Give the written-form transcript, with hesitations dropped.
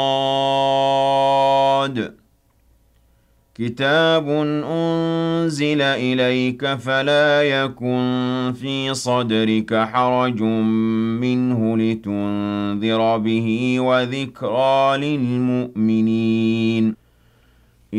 صاد كتاب أنزل إليك فلا يكن في صدرك حرج منه لتنذر به وذكرى للمؤمنين